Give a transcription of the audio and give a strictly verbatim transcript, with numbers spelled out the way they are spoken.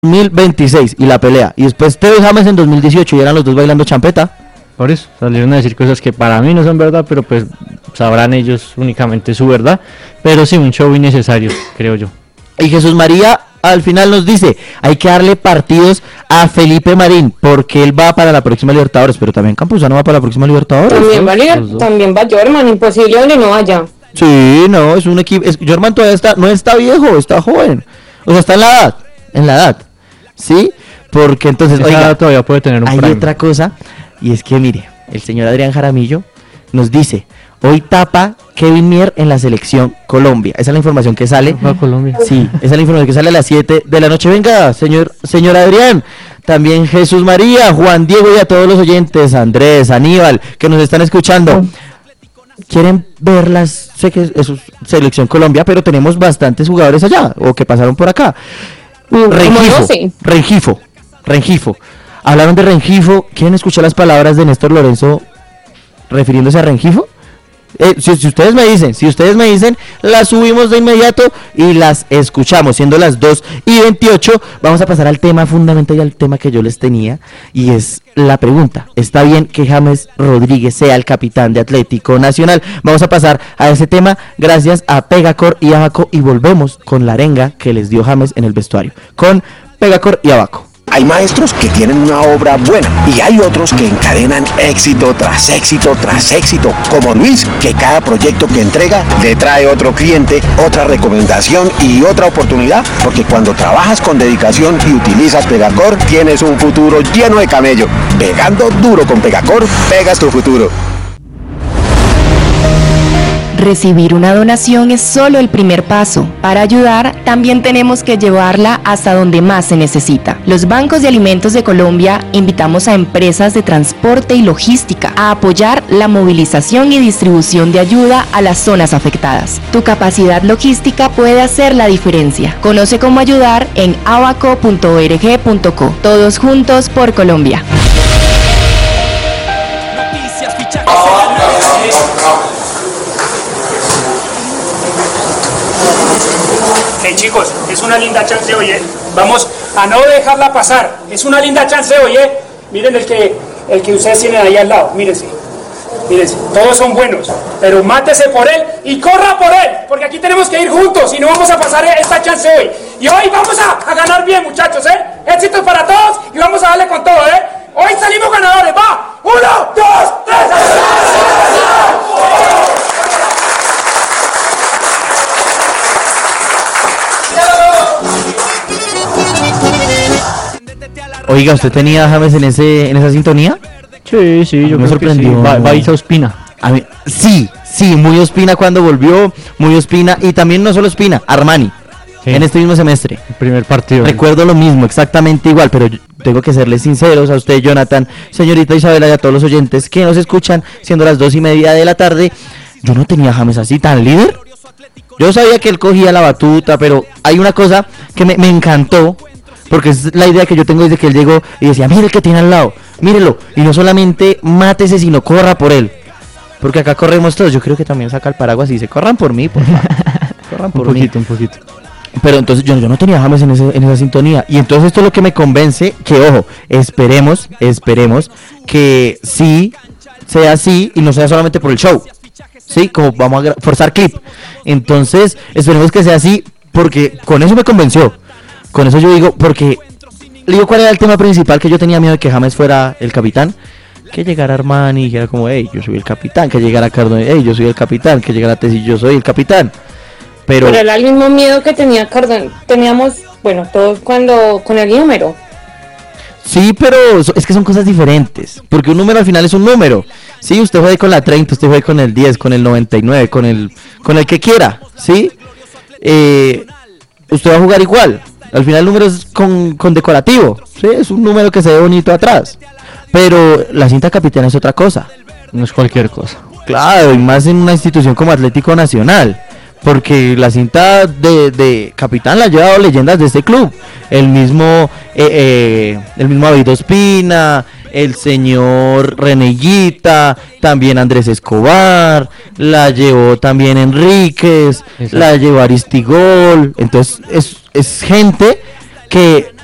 dos mil veintiséis y la pelea, y después Teo y James en dos mil dieciocho y eran los dos bailando champeta. Por eso salieron a decir cosas que para mí no son verdad, pero pues sabrán ellos únicamente su verdad. Pero sí, un show innecesario, creo yo. Y Jesús María al final nos dice, hay que darle partidos a Felipe Marín, porque él va para la próxima Libertadores, pero también Campuzano va para la próxima Libertadores. También va, Liber- también va Jorman, imposible donde no vaya. Sí, no, es un equipo, es, Jorman todavía está, no está viejo, está joven, o sea, está en la edad, en la edad, ¿sí? Porque entonces, Esa oiga, todavía puede tener un hay premio. otra cosa, y es que mire, el señor Adrián Jaramillo nos dice, hoy tapa Kevin Mier en la selección Colombia. Esa es la información que sale. Va a Colombia. Sí, esa es la información que sale a las siete de la noche. Venga, señor, señor Adrián. También Jesús María, Juan Diego y a todos los oyentes, Andrés, Aníbal, que nos están escuchando. Quieren ver las, sé que es selección Colombia, pero tenemos bastantes jugadores allá, o que pasaron por acá. Rengifo, Rengifo, Rengifo. Hablaron de Rengifo. ¿Quieren escuchar las palabras de Néstor Lorenzo refiriéndose a Rengifo? Eh, si, si ustedes me dicen, si ustedes me dicen, las subimos de inmediato y las escuchamos, siendo las dos y veintiocho. Vamos a pasar al tema fundamental y al tema que yo les tenía, y es la pregunta: ¿está bien que James Rodríguez sea el capitán de Atlético Nacional? Vamos a pasar a ese tema gracias a Pegacor y Abaco, y volvemos con la arenga que les dio James en el vestuario, con Pegacor y Abaco. Hay maestros que tienen una obra buena y hay otros que encadenan éxito tras éxito tras éxito, como Luis, que cada proyecto que entrega le trae otro cliente, otra recomendación y otra oportunidad, porque cuando trabajas con dedicación y utilizas Pegacor, tienes un futuro lleno de camello. Pegando duro con Pegacor, pegas tu futuro. Recibir una donación es solo el primer paso. Para ayudar, también tenemos que llevarla hasta donde más se necesita. Los bancos de alimentos de Colombia invitamos a empresas de transporte y logística a apoyar la movilización y distribución de ayuda a las zonas afectadas. Tu capacidad logística puede hacer la diferencia. Conoce cómo ayudar en abaco punto org punto co. Todos juntos por Colombia. Hey chicos, es una linda chance hoy, ¿eh? Vamos a no dejarla pasar. Es una linda chance hoy, ¿eh? Miren el que, el que ustedes tienen ahí al lado, mírense. Mírense, todos son buenos, pero mátese por él y corra por él, porque aquí tenemos que ir juntos y no vamos a pasar esta chance hoy. Y hoy vamos a, a ganar bien, muchachos, ¿eh? Éxitos para todos y vamos a darle con todo, ¿eh? Hoy salimos ganadores, va. Uno, dos, tres. Oiga, ¿usted tenía a James en ese en esa sintonía? Sí, sí, yo me creo sorprendió. que sí. Va, va Isa Ospina. A mí, sí, sí, muy Ospina cuando volvió, muy Ospina, y también no solo Ospina, Armani, sí, en este mismo semestre. El primer partido. Recuerdo lo mismo, exactamente igual, pero yo tengo que serles sinceros a usted, Jonathan, señorita Isabela, y a todos los oyentes que nos escuchan, siendo las dos y media de la tarde. Yo no tenía a James así tan líder. Yo sabía que él cogía la batuta, pero hay una cosa que me, me encantó, porque es la idea que yo tengo desde que él llegó y decía, mire el que tiene al lado, mírelo, y no solamente mátese, sino corra por él, porque acá corremos todos. Yo creo que también saca el paraguas y dice, corran por mí, por favor, corran por un poquito, mí. un poquito. Pero entonces yo, yo no tenía James en, ese, en esa sintonía, y entonces esto es lo que me convence, que ojo, esperemos, esperemos que sí sea así y no sea solamente por el show, sí, como vamos a forzar clip. Entonces esperemos que sea así, porque con eso me convenció. Con eso yo digo, porque le digo cuál era el tema principal, que yo tenía miedo de que James fuera el capitán, que llegara Armani y dijera como, hey, yo soy el capitán, que llegara Cardone, hey, yo soy el capitán, que llegara Tessi, yo soy el capitán. Pero, Pero era el mismo miedo que tenía Cardone, teníamos, bueno, todos cuando con el número. Sí, pero es que son cosas diferentes, porque un número al final es un número. Sí, usted juega con la treinta, usted juega con el diez, con el noventa y nueve, con el con el que quiera, ¿sí? Eh, usted va a jugar igual. Al final el número es con, con decorativo, ¿sí? Es un número que se ve bonito atrás. Pero la cinta capitana es otra cosa. No es cualquier cosa. Claro, y más en una institución como Atlético Nacional. Porque la cinta de, de capitán la ha llevado leyendas de este club. El mismo eh, eh, el mismo David Ospina, el señor Renellita, también Andrés Escobar, la llevó también Enríquez, exacto, la llevó Aristigol. Entonces es, es gente que